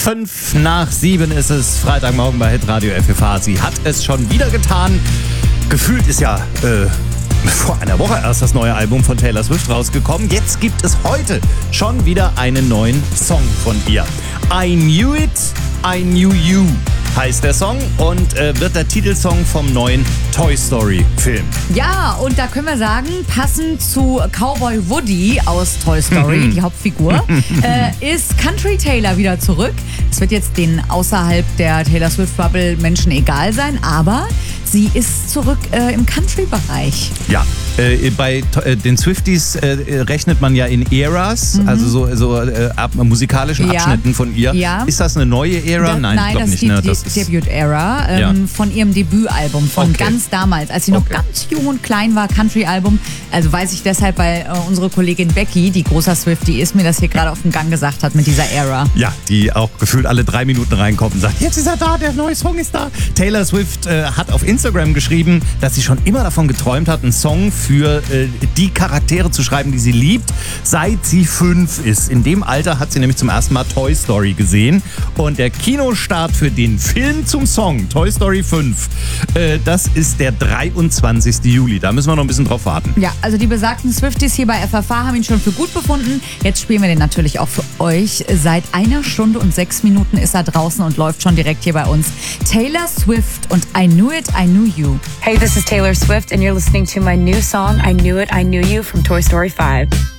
5:05 ist es, Freitagmorgen bei Hitradio FFH. Sie hat es schon wieder getan. Gefühlt ist ja vor einer Woche erst das neue Album von Taylor Swift rausgekommen. Jetzt gibt es heute schon wieder einen neuen Song von ihr. I Knew It, I Knew You heißt der Song und wird der Titelsong vom neuen Toy Story Film. Ja, und da können wir sagen, passend zu Cowboy Woody aus Toy Story, die Hauptfigur, ist Country Taylor wieder zurück. Es wird jetzt den außerhalb der Taylor Swift Bubble Menschen egal sein, aber sie ist zurück im Country-Bereich. Ja, bei den Swifties rechnet man ja in Eras, also so musikalischen Abschnitten von ihr. Ja. Ist das eine neue Ära? Nein, ich glaube nicht. Das ist die Debüt-Ära von ihrem Debütalbum, von ganz damals, als sie noch ganz jung und klein war, Country-Album. Also weiß ich deshalb, weil unsere Kollegin Becky, die großer Swiftie ist, mir das hier gerade auf dem Gang gesagt hat mit dieser Ära. Ja, die auch gefühlt alle 3 Minuten reinkommt und sagt, jetzt ist er da, der neue Song ist da. Taylor Swift hat auf Instagram geschrieben, dass sie schon immer davon geträumt hat, einen Song für die Charaktere zu schreiben, die sie liebt, seit sie 5 ist. In dem Alter hat sie nämlich zum ersten Mal Toy Story gesehen. Und der Kinostart für den Film zum Song, Toy Story 5, das ist der 23. Juli. Da müssen wir noch ein bisschen drauf warten. Ja, also die besagten Swifties hier bei FFH haben ihn schon für gut befunden. Jetzt spielen wir den natürlich auch für euch. Seit 1 Stunde und 6 Minuten ist er draußen und läuft schon direkt hier bei uns. Taylor Swift und I Knew It, I Knew You. Hey, this is Taylor Swift and you're listening to my new song, I Knew It, I Knew You from Toy Story 5.